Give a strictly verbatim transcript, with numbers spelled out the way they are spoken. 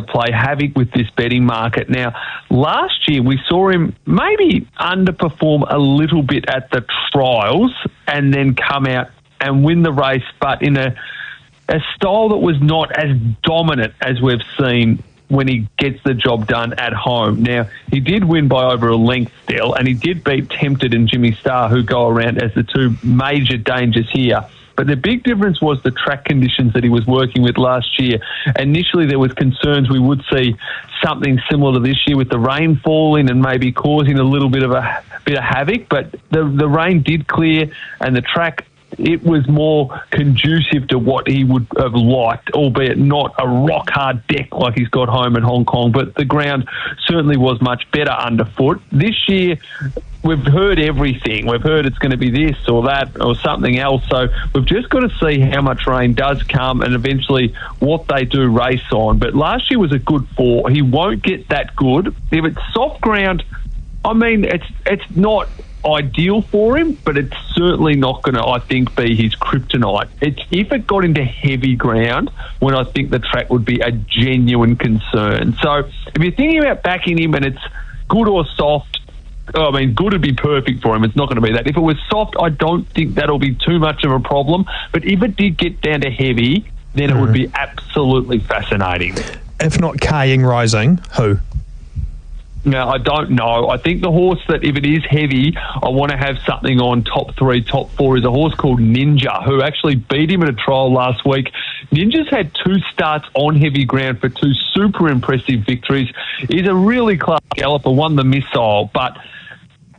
play havoc with this betting market. Now, last year we saw him maybe underperform a little bit at the trials and then come out and win the race, but in a, a style that was not as dominant as we've seen when he gets the job done at home. Now, he did win by over a length still, and he did beat Tempted and Jimmy Star, who go around as the two major dangers here. But the big difference was the track conditions that he was working with last year. Initially, there was concerns we would see something similar to this year with the rain falling and maybe causing a little bit of a bit of havoc. But the the rain did clear, and the track, it was more conducive to what he would have liked, albeit not a rock-hard deck like he's got home in Hong Kong, but the ground certainly was much better underfoot. This year, we've heard everything. We've heard it's going to be this or that or something else, so we've just got to see how much rain does come and eventually what they do race on. But last year was a good four. He won't get that good. If it's soft ground, I mean, it's it's not ideal for him, but it's certainly not going to, I think, be his kryptonite. It's if it got into heavy ground, when I think the track would be a genuine concern. So if you're thinking about backing him and it's good or soft, I mean, good would be perfect for him. It's not going to be that. If it was soft, I don't think that'll be too much of a problem. But if it did get down to heavy, then it mm. would be absolutely fascinating. If not K-ing Rising, who? No, I don't know. I think the horse that, if it is heavy, I want to have something on top three, top four, is a horse called Ninja, who actually beat him at a trial last week. Ninja's had two starts on heavy ground for two super impressive victories. He's a really class galloper, won the missile, but